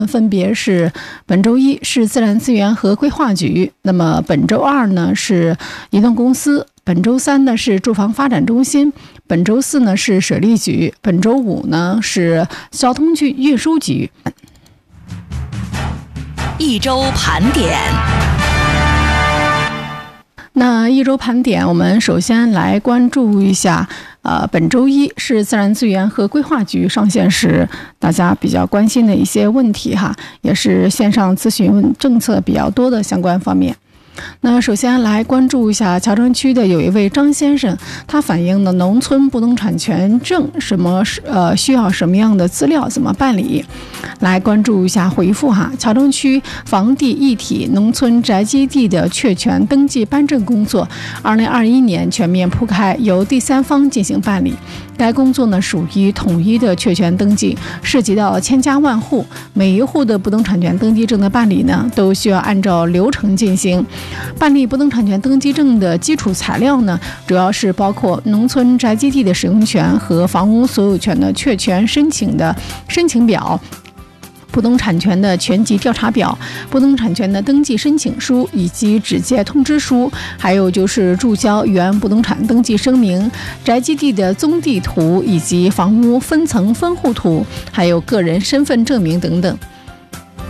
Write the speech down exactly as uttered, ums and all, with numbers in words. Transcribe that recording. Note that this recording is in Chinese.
分别是本周一是自然资源和规划局，那么本周二呢是移动公司，本周三呢是住房发展中心，本周四呢是水利局，本周五呢是交通局运输局。 一周盘点。 那一周盘点，我们首先来关注一下，呃，本周一是自然资源和规划局上线时，大家比较关心的一些问题哈，也是线上咨询政策比较多的相关方面。那首先来关注一下乔城区的有一位张先生，他反映的农村不动产权证什么呃需要什么样的资料，怎么办理？来关注一下回复哈。乔城区房地一体农村宅基地的确权登记颁证工作，二零二一年全面铺开，由第三方进行办理。该工作呢属于统一的确权登记，涉及到千家万户，每一户的不动产权登记证的办理呢，都需要按照流程进行。办理不动产权登记证的基础材料呢，主要是包括农村宅基地的使用权和房屋所有权的确权申请的申请表、不动产权的权级调查表、不动产权的登记申请书以及指界通知书，还有就是注销原不动产登记声明、宅基地的宗地图以及房屋分层分户图，还有个人身份证明等等。